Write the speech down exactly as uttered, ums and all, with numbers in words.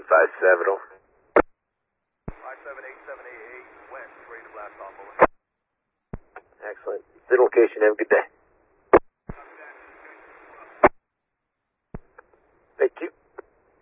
five seven, over. five seven eight seven eight eight, west, ready to blast off, over. Excellent. Good location, have a good day.